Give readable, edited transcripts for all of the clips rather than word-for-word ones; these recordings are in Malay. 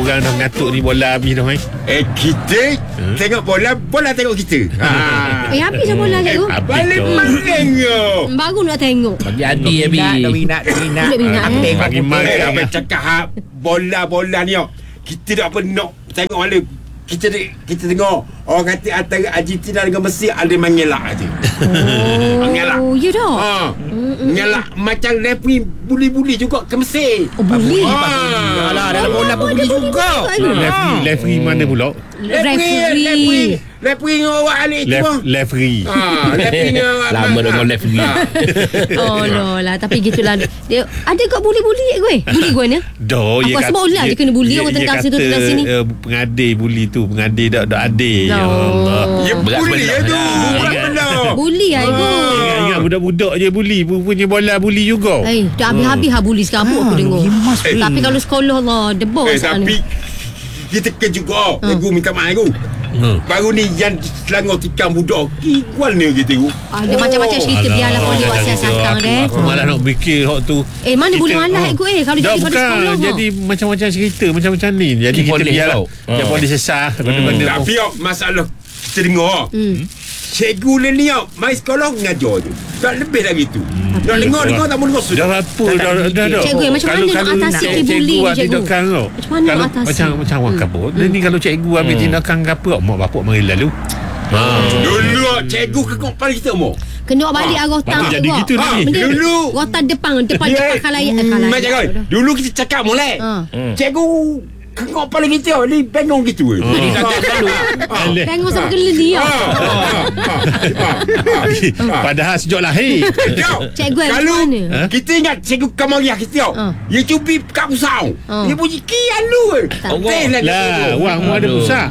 orang dah ngatuk ni bola habis dah Kita tengok bola tengok kita. Habis dah bola cikgu. Balik maling yo. Baru nak tengok. Bagi Adi habis. Minat. bagi makan. Apa cakap bola ni yo. Kita tak pernah tengok mana. Kita tengok orang kata antara Argentina dengan Mesir ada mengelak aja. Mengelak. Oh, ya dah. Mengelak macam referee buli-buli juga ke Mesir. Oh, boleh. Alah, dalam bola pun boleh juga. Referee mana pula? Referee dengan orang alik tu. Referee. Referee dengan orang Lama dengan referee. Oh lah. Tapi gitulah. Dia ada kat buli-buli gue. Buli gue ni. Dah, Aku rasa bola je kena buli orang tentang situ tentang sini. Pengadil buli tu, pengadil dak adil. Ya Allah. Ya buli je tu. Buli lah ibu. Ingat budak-budak je buli, punya bola buli juga. Dah habis-habis buli sekarang aku dengar. Tapi kalau sekolah lah, the boss. Tapi kita juga Cikgu minta maaf aku. Baru ni yang Selangor tikam budak Igual ni gitu. Ada macam-macam cerita. Biarlah kau buat siasatan deh. Aku malah nak fikir hak tu. Mana boleh malah aku kalau jadi pada sekolah. Jadi macam-macam cerita macam-macam ni. Jadi kita biarlah dia boleh sesah. Tapi masalah kita dengar cikgu ni main sekolah mengajar je. Tak lebih lagi tu. Nak dengar tak boleh masuk. Dah apa dah. Cikgu macam mana nak atasi buli ni cikgu? Macam mana nak atasi? Macam orang kabut. Ni kalau cikgu ambil tindakan apa, mak bapak mari lalu. Dulu cikgu kekok kepala kita mau. Kena balik rotan jadi gitu ni. Dulu rotan depan khalayak. Macam kau. Dulu kita cakap molek. Cikgu kekok kepala kita ni bengong gitu. Bengong sama keleli. Padahal sejak lahir. Cikgu kalau mana? kita ingat cikgu kamariah kita. Dia cubi kat pusau. Dia bunyi kian lu. Lah, wang mu ada pusat.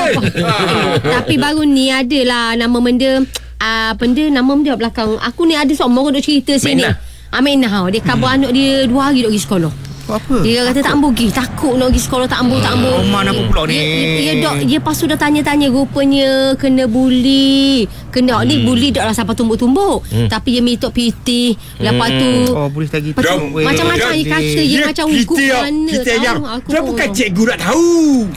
Tapi baru ni adalah nama benda nama dia belakang. Aku ni ada seorang orang duk cerita sini. Aminah. Dia kabur anak dia 2 hari duk pergi sekolah. Apa? Dia kata tak ambil pergi. Takut nak pergi sekolah tak ambil. Mana apa pula ni? Dia lepas tu dah tanya-tanya. Rupanya kena buli. Ni buli tak lah sampai tumbuk-tumbuk. Tapi dia minta PT. Lepas tu boleh lagi. Macam-macam dia kata. Dia macam ugut mana. Kita yang dia bukan cikgu nak tahu.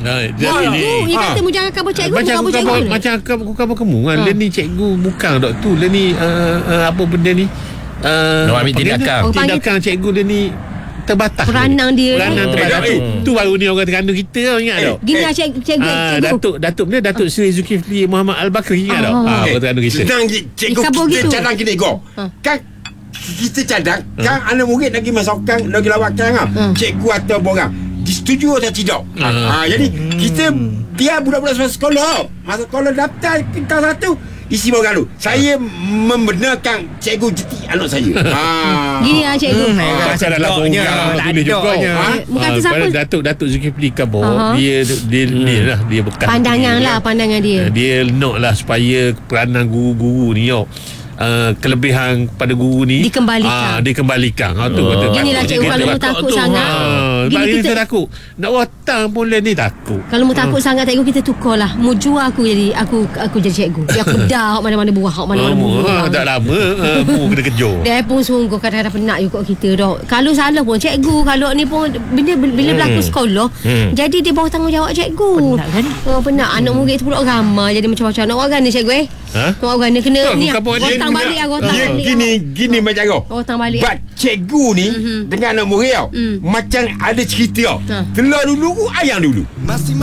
Dia kata mu jangan kabur cikgu. Macam aku kabur kamu kan. Dia ni cikgu bukan dok tu. Dia ni apa benda ni? Ambil tindakan cikgu dia ni terbatas. Peranang dia terbatas. Tu baru ni orang terkandung kita ingat tak? Gini lah cikgu. Datuk Seri Zulkifli Muhammad Al-Bakri ingat tak? Orang terkandung kita. Senang cikgu kita cadang kena go. Kan kita cadang kan anak murid lagi masukkan lagi lawakkan cikgu atau borang disetujui atau tidak. Jadi kita biar budak-budak sekolah masa sekolah daftar tingkat 1 isi borang dulu. Saya membenarkan cikgu jeti anak saya. Gini lah cikgu. Pasal dalam borang tulis juga. Kata siapa? Datuk Zulkifli kabur. Dia bekas. Pandangan dia. Dia nak lah supaya peranan guru-guru ni kelebihan pada guru ni dikembalikan. Tu kata. Ginilah cikgu kalau mu takut sangat. Gini kita takut. Nak watang pun ni takut. Kalau mu takut sangat cikgu kita tukarlah. Mu jual aku jadi aku jadi cikgu. Dia aku dah mana-mana buah, mana-mana buah. Tak lama mu kena kejar. Dia pun sungguh kadang-kadang penat juga kita dah. Kalau salah pun cikgu, kalau ni pun bila berlaku sekolah, jadi dia bawa tanggungjawab cikgu. Penat kan? Penat anak murid tu pula ramai jadi macam-macam. Nak orang ni cikgu orang ni kena ni rotang balik gini macam kau. Rotang balik. But cikgu ni dengan anak murid macam ada cerita. Telur dulu ayam dulu.